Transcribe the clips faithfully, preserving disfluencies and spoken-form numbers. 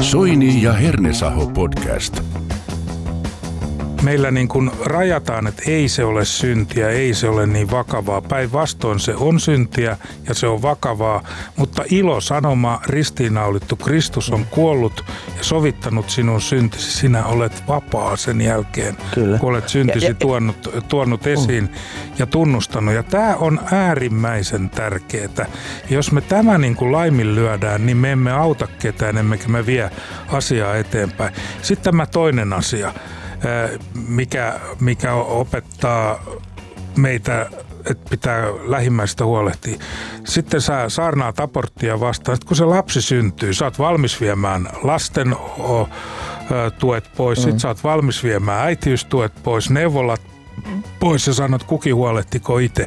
Soini ja Hernesaho podcast. Meillä niin kuin rajataan, että ei se ole syntiä, ei se ole niin vakavaa. Päinvastoin se on syntiä ja se on vakavaa, mutta ilo sanoma, ristiinnaulittu Kristus on kuollut ja sovittanut sinun syntisi. Sinä olet vapaa sen jälkeen, Kyllä. kun olet syntisi ja, ja, tuonut, tuonut esiin mm. ja tunnustanut. Ja tämä on äärimmäisen tärkeää. Jos me tämä niin kuin laiminlyödään, niin me emme auta ketään, emmekä me vie asiaa eteenpäin. Sitten tämä toinen asia. Mikä, mikä opettaa meitä, että pitää lähimmäistä huolehtia. Sitten sä saarnaat aborttia vastaan, että kun se lapsi syntyy, sä oot valmis viemään lasten tuet pois, mm. sit sä oot valmis viemään äitiystuet pois, neuvolat pois ja sanot, kukin huolehtiko itse.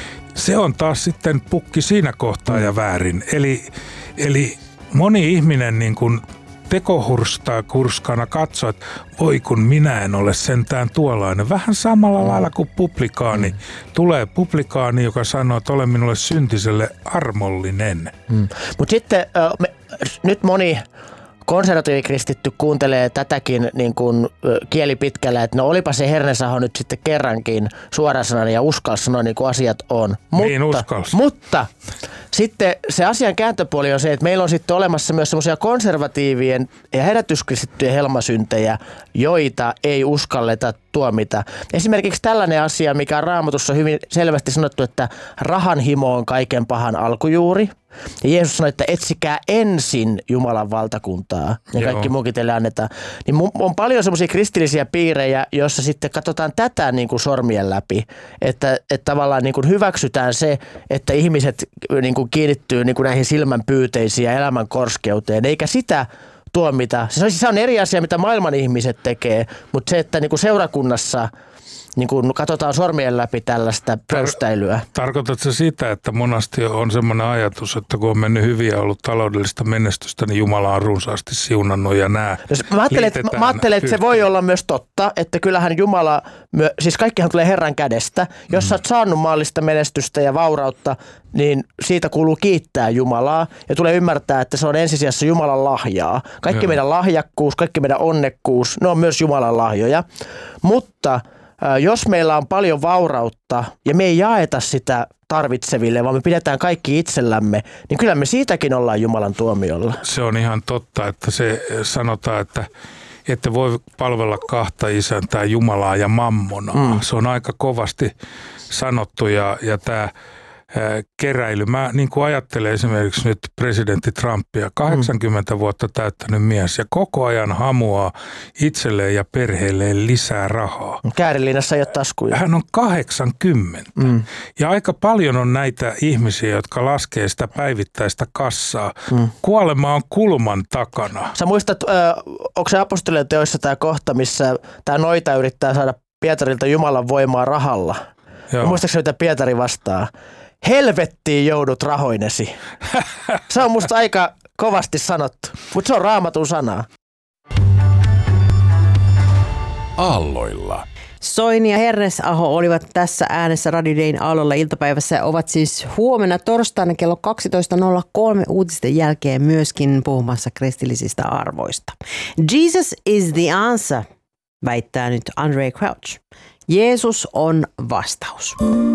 Se on taas sitten pukki siinä kohtaa mm. ja väärin. Eli, eli moni ihminen niin kuin tekohurstaa kurskana katsoo, että voi kun minä en ole sentään tuollainen. Vähän samalla mm. lailla kuin publikaani. Mm. Tulee publikaani, joka sanoo, että ole minulle syntiselle armollinen. Mm. Mutta sitten äh, me, nyt moni konservatiivikristitty kuuntelee tätäkin niin kuin kieli pitkällä, että no olipa se Hernesaho nyt sitten kerrankin suorasanainen ja uskalsi sanoa niin kuin asiat on. Mutta, niin uskalsi. Mutta sitten se asian kääntöpuoli on se, että meillä on sitten olemassa myös semmoisia konservatiivien ja herätyskristittyjen helmasyntejä, joita ei uskalleta tuomita. Esimerkiksi tällainen asia, mikä on Raamatussa hyvin selvästi sanottu, että rahanhimo on kaiken pahan alkujuuri. Ja Jeesus sanoi, että etsikää ensin Jumalan valtakuntaa ja Joo. kaikki muukin teille annetaan. Niin on paljon semmoisia kristillisiä piirejä, joissa sitten katsotaan tätä niin kuin sormien läpi. Että, että tavallaan niin kuin hyväksytään se, että ihmiset niin kuin kiinnittyy niin kuin näihin silmänpyyteisiin ja elämän korskeuteen, eikä sitä tuomita. Se on, se on eri asia, mitä maailman ihmiset tekee, mutta se, että niin kuin seurakunnassa niin kun katsotaan sormien läpi tällaista pöystäilyä. Tarkoitatko sitä, että monasti on semmoinen ajatus, että kun on mennyt hyvin ja ollut taloudellista menestystä, niin Jumala on runsaasti siunannut ja nää no, Mä ajattelen, että, mä ajattelen, että se voi olla myös totta, että kyllähän Jumala, siis kaikkihan tulee Herran kädestä. Jos mm. sä oot saanut maallista menestystä ja vaurautta, niin siitä kuuluu kiittää Jumalaa ja tulee ymmärtää, että se on ensisijassa Jumalan lahjaa. Kaikki Joo. meidän lahjakkuus, kaikki meidän onnekkuus, ne on myös Jumalan lahjoja. Mutta jos meillä on paljon vaurautta ja me ei jaeta sitä tarvitseville, vaan me pidetään kaikki itsellämme, niin kyllä me siitäkin ollaan Jumalan tuomiolla. Se on ihan totta, että se sanotaan, että että voi palvella kahta isäntää, Jumalaa ja mammonaa. Mm. Se on aika kovasti sanottu ja, ja tämä keräily. Mä niin kuin ajattelen esimerkiksi nyt presidentti Trumpia, kahdeksankymmentä mm. vuotta täyttänyt mies ja koko ajan hamuaa itselleen ja perheelleen lisää rahaa. Käärinliinassa ei ole taskuja. Hän on kahdeksankymmentä mm. ja aika paljon on näitä ihmisiä, jotka laskee sitä päivittäistä kassaa. Mm. Kuolema on kulman takana. Sä muistat, äh, onko se apostolien teoissa tämä kohta, missä tämä noita yrittää saada Pietarilta Jumalan voimaa rahalla? Muistatko mitä Pietari vastaa? Helvettiin joudut rahoinesi. Se on musta aika kovasti sanottu, mutta se on Raamatun sanaa. Aalloilla. Soini ja Hernesaho olivat tässä äänessä Radio Dayn Aalloilla iltapäivässä ja ovat siis huomenna torstaina kello kaksitoista nolla kolme uutisten jälkeen myöskin puhumassa kristillisistä arvoista. Jesus is the answer, väittää nyt Andraé Crouch. Jeesus on vastaus.